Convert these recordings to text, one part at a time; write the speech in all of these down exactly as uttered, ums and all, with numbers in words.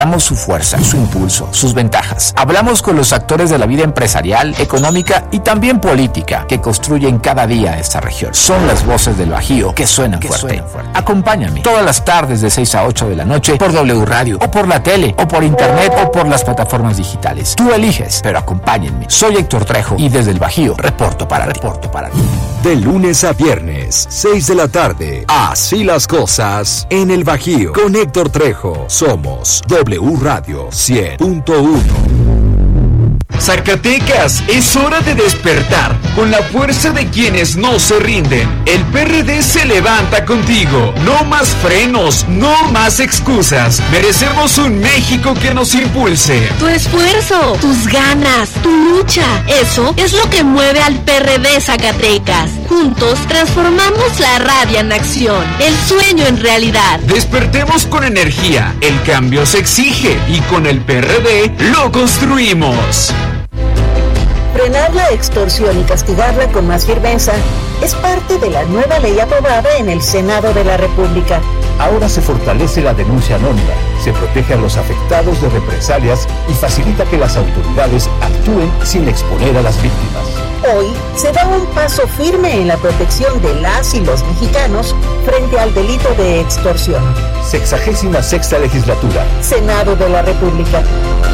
Hablamos su fuerza, su impulso, sus ventajas. Hablamos con los actores de la vida empresarial, económica y también política que construyen cada día esta región. Son las voces del Bajío que suenan que fuerte. Suenan fuerte. Acompáñame todas las tardes de seis a ocho de la noche por W Radio, o por la tele, o por internet, o por las plataformas digitales. Tú eliges, pero acompáñenme. Soy Héctor Trejo y desde el Bajío reporto para reporto para ti. De lunes a viernes, seis de la tarde. Así las cosas en el Bajío. Con Héctor Trejo. Somos W Radio cien punto uno. Zacatecas, es hora de despertar con la fuerza de quienes no se rinden. El P R D se levanta contigo. No más frenos, no más excusas. Merecemos un México que nos impulse. Tu esfuerzo, tus ganas, tu lucha, eso es lo que mueve al P R D Zacatecas. Juntos transformamos la rabia en acción, el sueño en realidad. Despertemos con energía. El cambio se exige y con el P R D lo construimos. Frenar la extorsión y castigarla con más firmeza es parte de la nueva ley aprobada en el Senado de la República. Ahora se fortalece la denuncia anónima, se protege a los afectados de represalias y facilita que las autoridades actúen sin exponer a las víctimas. Hoy se da un paso firme en la protección de las y los mexicanos frente al delito de extorsión. Sexagésima sexta legislatura. Senado de la República.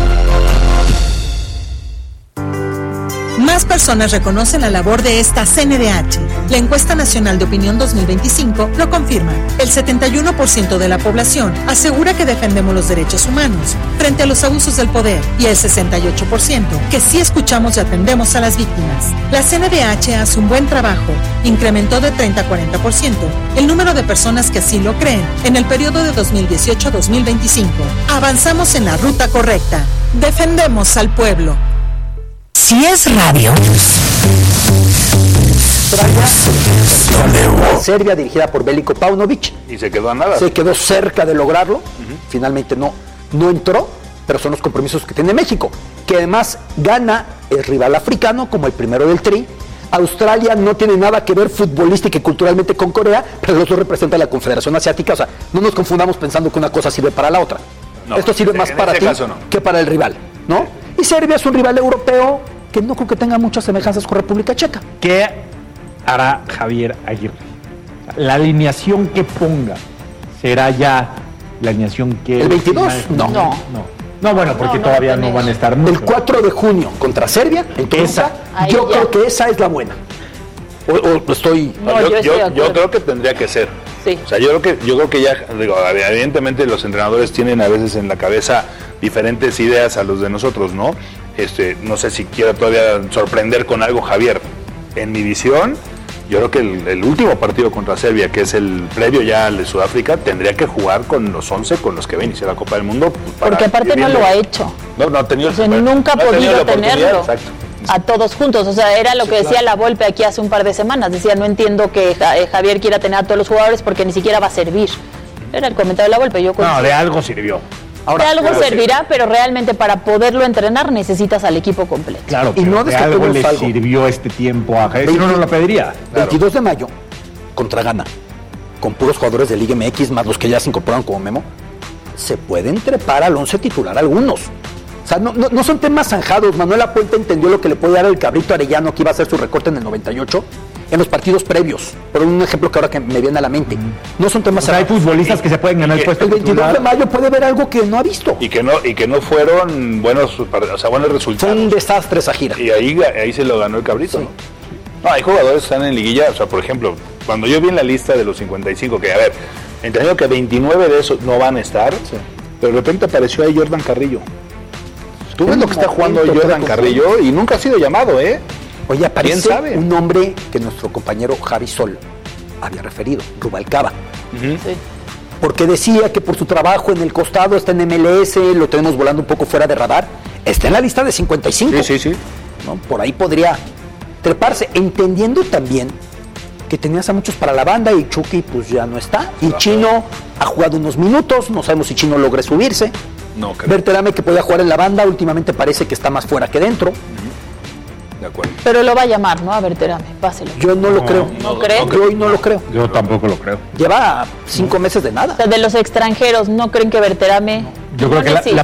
Más personas reconocen la labor de esta C N D H. La encuesta nacional de opinión dos mil veinticinco lo confirma. El setenta y uno por ciento de la población asegura que defendemos los derechos humanos frente a los abusos del poder y el sesenta y ocho por ciento que sí escuchamos y atendemos a las víctimas. La C N D H hace un buen trabajo. Incrementó de treinta a cuarenta por ciento el número de personas que así lo creen en el periodo de dos mil dieciocho a dos mil veinticinco. Avanzamos en la ruta correcta. Defendemos al pueblo. Si es radio. Serbia, dirigida por Veliko Paunovic. Y se quedó a nada. Se quedó cerca de lograrlo. Uh-huh. Finalmente no, no entró, pero son los compromisos que tiene México, que además gana el rival africano como el primero del Tri. Australia no tiene nada que ver futbolística y culturalmente con Corea, pero los dos representan la Confederación Asiática. O sea, no nos confundamos pensando que una cosa sirve para la otra. No, Esto sirve más para ti no. que para el rival, ¿no? Y Serbia es un rival europeo que no creo que tenga muchas semejanzas con República Checa. ¿Qué hará Javier Aguirre? La alineación que ponga será ya la alineación que... ¿El veintidós? No. No. no. No, bueno, porque no, no todavía no van a estar mucho. El cuatro de junio contra Serbia, entonces esa, yo ya. creo que esa es la buena. O, o estoy... No, yo, yo, yo, yo creo que tendría que ser. Sí. O sea, yo creo que yo creo que ya, digo, evidentemente los entrenadores tienen a veces en la cabeza diferentes ideas a los de nosotros, ¿no? Este, no sé si quiera todavía sorprender con algo Javier. En mi visión, yo creo que el, el último partido contra Serbia, que es el previo ya al de Sudáfrica, tendría que jugar con los once con los que va a iniciar la Copa del Mundo. Para porque aparte no lo ha hecho. No, no ha tenido. O sea, nunca ha no podido tenerlo. Exacto. A todos juntos, o sea, era lo que sí, decía claro. La Volpe aquí hace un par de semanas, decía, no entiendo que Javier quiera tener a todos los jugadores porque ni siquiera va a servir. Era el comentario de La Volpe, yo No, de algo sirvió. Ahora, de algo servirá, sí. Pero realmente para poderlo entrenar necesitas al equipo completo. Claro, y no de algo le algo. sirvió este tiempo a Javier, si no, no lo pediría. Claro. veintidós de mayo, contra Ghana, con puros jugadores de Liga M X, más los que ya se incorporaron como Memo, se pueden trepar al once titular algunos. O sea, no, no, no son temas zanjados. Manuel Apuente entendió lo que le puede dar el Cabrito Arellano, que iba a hacer su recorte en el noventa y ocho, en los partidos previos. Por un ejemplo que ahora que me viene a la mente. No son temas o sea, hay futbolistas y, que se pueden ganar el puesto el veintidós titular. De mayo puede ver algo que no ha visto. Y que no y que no fueron buenos, o sea, buenos resultados. Fue un desastre esa gira. Y ahí, ahí se lo ganó el Cabrito. Sí. ¿No? No, hay jugadores que están en liguilla. O sea, por ejemplo, cuando yo vi en la lista de los cincuenta y cinco, que a ver, entendido que veintinueve de esos no van a estar, sí. Pero de repente apareció ahí Jordan Carrillo. Tú ves lo que está jugando Jordan Carrillo y nunca ha sido llamado, ¿eh? Oye, aparece un nombre que nuestro compañero Javi Sol había referido, Rubalcaba. Uh-huh. Sí. Porque decía que por su trabajo en el costado está en M L S, lo tenemos volando un poco fuera de radar. Está en la lista de cincuenta y cinco. Sí, sí, sí. ¿No? Por ahí podría treparse, entendiendo también que tenías a muchos para la banda y Chucky pues ya no está. Y Ajá. Chino ha jugado unos minutos, no sabemos si Chino logre subirse. No, creo. Berterame, que podía jugar en la banda, últimamente parece que está más fuera que dentro. Uh-huh. De acuerdo. Pero lo va a llamar, ¿no? A Berterame, páselo. Yo no, no lo creo. ¿No, no creen? Yo hoy no lo creo. Yo tampoco lo creo. Lleva cinco meses de nada. O sea, de los extranjeros, ¿no creen que Berterame... Yo creo no que la, la,